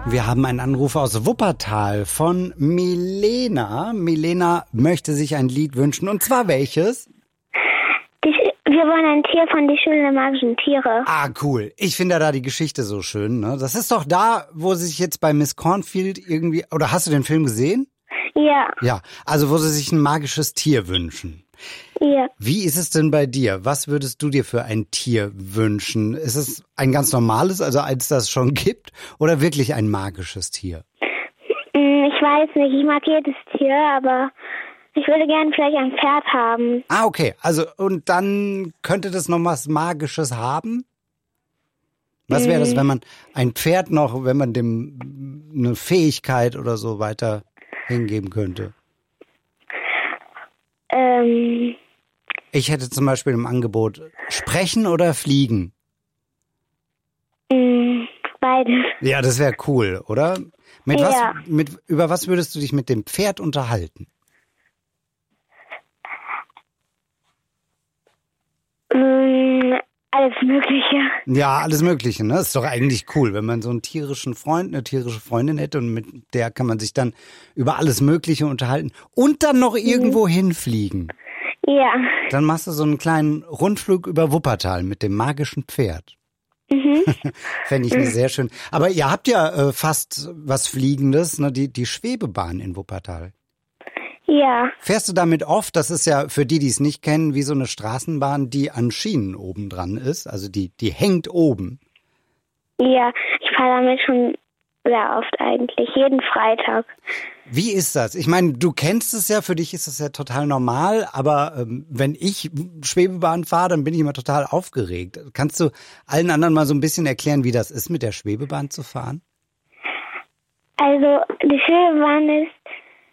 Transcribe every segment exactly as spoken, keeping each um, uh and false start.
Wir haben einen Anruf aus Wuppertal von Milena. Milena möchte sich ein Lied wünschen. Und zwar welches? Die, wir wollen ein Tier von die Schule der magischen Tiere. Ah, cool. Ich finde da die Geschichte so schön. Ne? Das ist doch da, wo sie sich jetzt bei Miss Cornfield irgendwie... Oder hast du den Film gesehen? Ja. Ja, also wo sie sich ein magisches Tier wünschen. Ja. Wie ist es denn bei dir? Was würdest du dir für ein Tier wünschen? Ist es ein ganz normales, also eins, das es schon gibt, oder wirklich ein magisches Tier? Ich weiß nicht, ich mag jedes Tier, aber ich würde gerne vielleicht ein Pferd haben. Ah, okay. Also, und dann könnte das noch was Magisches haben? Was wäre das, wenn man ein Pferd noch, wenn man dem eine Fähigkeit oder so weiter hingeben könnte? Ähm... Ich hätte zum Beispiel im Angebot sprechen oder fliegen. Beides. Ja, das wäre cool, oder? Mit ja. was, mit, über was würdest du dich mit dem Pferd unterhalten? Mm, alles Mögliche. Ja, alles Mögliche, ne? Ist doch eigentlich cool, wenn man so einen tierischen Freund, eine tierische Freundin hätte und mit der kann man sich dann über alles Mögliche unterhalten und dann noch irgendwo mhm. hinfliegen. Ja. Dann machst du so einen kleinen Rundflug über Wuppertal mit dem magischen Pferd. Mhm. Fände ich mir sehr schön. Aber ihr habt ja äh, fast was Fliegendes, ne? Die, die Schwebebahn in Wuppertal. Ja. Fährst du damit oft? Das ist ja für die, die es nicht kennen, wie so eine Straßenbahn, die an Schienen oben dran ist. Also die, die hängt oben. Ja, ich fahre damit schon sehr oft eigentlich, jeden Freitag. Wie ist das? Ich meine, du kennst es ja, für dich ist das ja total normal, aber ähm, wenn ich Schwebebahn fahre, dann bin ich immer total aufgeregt. Kannst du allen anderen mal so ein bisschen erklären, wie das ist, mit der Schwebebahn zu fahren? Also, die Schwebebahn ist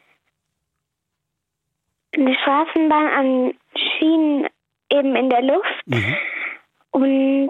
eine Straßenbahn an Schienen eben in der Luft. Mhm. Und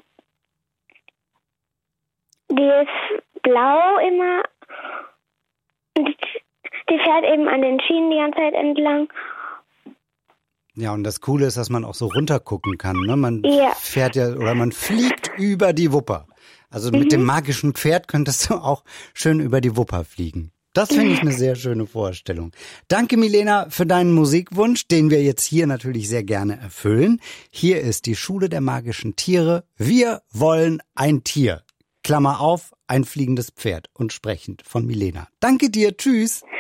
die ist blau immer. Und die fährt eben an den Schienen die ganze Zeit entlang. Ja, und das Coole ist, dass man auch so runtergucken kann. Ne? Man ja. fährt ja oder man fliegt über die Wupper. Also mit mhm. dem magischen Pferd könntest du auch schön über die Wupper fliegen. Das finde ich eine sehr schöne Vorstellung. Danke, Milena, für deinen Musikwunsch, den wir jetzt hier natürlich sehr gerne erfüllen. Hier ist die Schule der magischen Tiere. Wir wollen ein Tier. Klammer auf, ein fliegendes Pferd und sprechend von Milena. Danke dir, tschüss.